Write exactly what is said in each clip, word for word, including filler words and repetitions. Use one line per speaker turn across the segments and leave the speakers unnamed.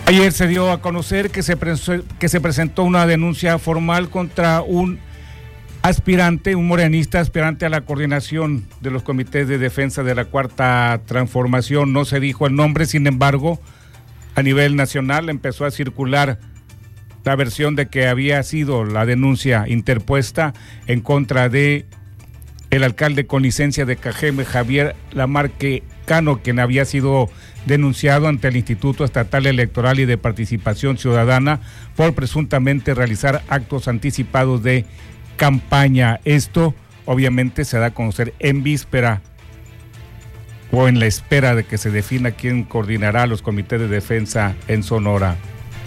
Ayer se dio a conocer que se, que se presentó una denuncia formal contra un aspirante, un morenista aspirante a la coordinación de los comités de defensa de la Cuarta Transformación. No se dijo el nombre, sin embargo, a nivel nacional empezó a circular la versión de que había sido la denuncia interpuesta en contra de el alcalde con licencia de Cajeme, Javier Lamarque Cano, quien había sido denunciado ante el Instituto Estatal Electoral y de Participación Ciudadana por presuntamente realizar actos anticipados de campaña. Esto obviamente se da a conocer en víspera o en la espera de que se defina quién coordinará los comités de defensa en Sonora.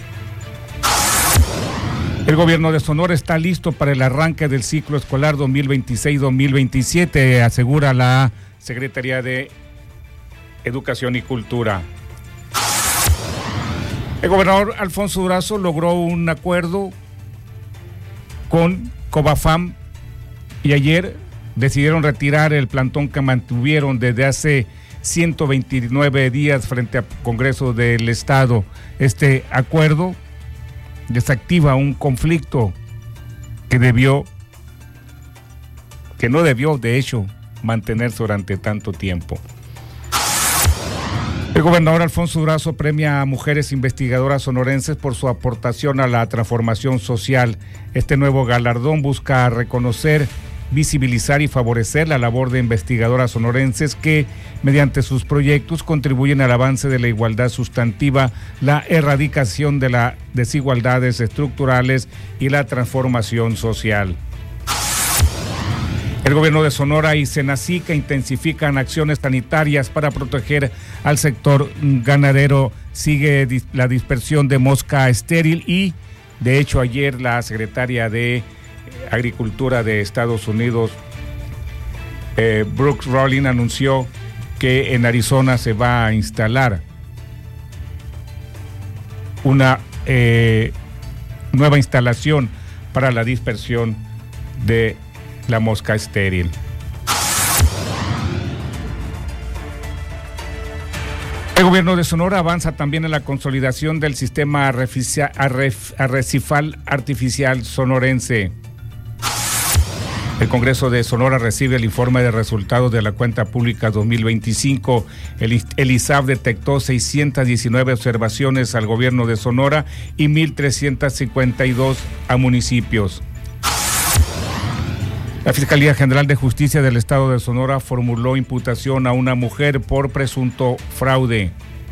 El gobierno de Sonora está listo para el arranque del ciclo escolar dos mil veintiséis dos mil veintisiete, asegura la Secretaría de Educación y Cultura. El gobernador Alfonso Durazo logró un acuerdo con Cobafam y ayer decidieron retirar el plantón que mantuvieron desde hace ciento veintinueve días frente al Congreso del Estado. Este acuerdo desactiva un conflicto que debió, que no debió de hecho mantenerse durante tanto tiempo. El gobernador Alfonso Durazo premia a mujeres investigadoras sonorenses por su aportación a la transformación social. Este nuevo galardón busca reconocer, visibilizar y favorecer la labor de investigadoras sonorenses que, mediante sus proyectos, contribuyen al avance de la igualdad sustantiva, la erradicación de las desigualdades estructurales y la transformación social. El gobierno de Sonora y Senacica intensifican acciones sanitarias para proteger al sector ganadero. Sigue la dispersión de mosca estéril y, de hecho, ayer la secretaria de Agricultura de Estados Unidos, eh, Brooks Rollins, anunció que en Arizona se va a instalar una eh, nueva instalación para la dispersión de la mosca estéril. El gobierno de Sonora avanza también en la consolidación del sistema arrecifal artificial sonorense. El Congreso de Sonora recibe el informe de resultados de la cuenta pública dos mil veinticinco. El, el I S A F detectó seiscientas diecinueve observaciones al gobierno de Sonora y mil trescientas cincuenta y dos a municipios. La Fiscalía General de Justicia del Estado de Sonora formuló imputación a una mujer por presunto fraude.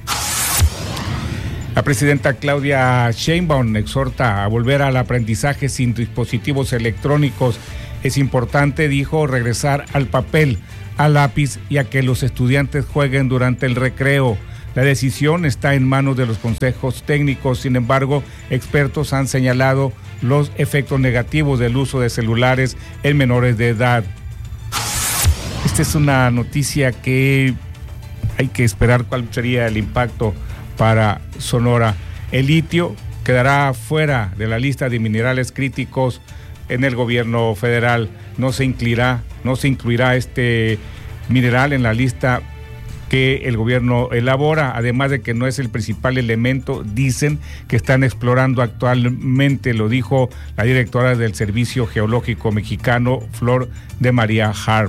La presidenta Claudia Sheinbaum exhorta a volver al aprendizaje sin dispositivos electrónicos. Es importante, dijo, regresar al papel, al lápiz y a que los estudiantes jueguen durante el recreo. La decisión está en manos de los consejos técnicos. Sin embargo, expertos han señalado los efectos negativos del uso de celulares en menores de edad. Esta es una noticia que hay que esperar cuál sería el impacto para Sonora. El litio quedará fuera de la lista de minerales críticos en el gobierno federal. No se incluirá, no se incluirá este mineral en la lista que el gobierno elabora, además de que no es el principal elemento, dicen que están explorando actualmente, lo dijo la directora del Servicio Geológico Mexicano, Flor de María Harp.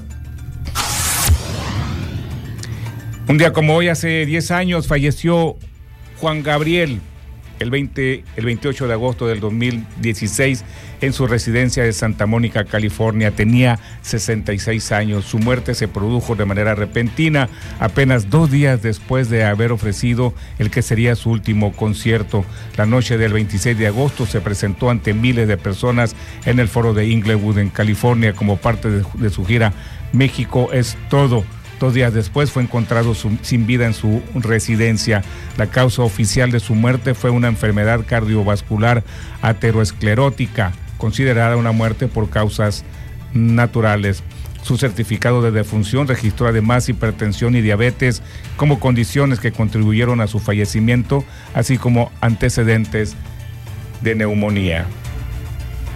Un día como hoy, hace diez años, falleció Juan Gabriel, el, veinte, el veintiocho de agosto del dos mil dieciséis, en su residencia de Santa Mónica, California. Tenía sesenta y seis años. Su muerte se produjo de manera repentina, apenas dos días después de haber ofrecido el que sería su último concierto. La noche del veintiséis de agosto se presentó ante miles de personas en el foro de Inglewood, en California, como parte de, de su gira México es Todo. Dos días después fue encontrado su, sin vida en su residencia. La causa oficial de su muerte fue una enfermedad cardiovascular aterosclerótica, considerada una muerte por causas naturales. Su certificado de defunción registró además hipertensión y diabetes como condiciones que contribuyeron a su fallecimiento, así como antecedentes de neumonía.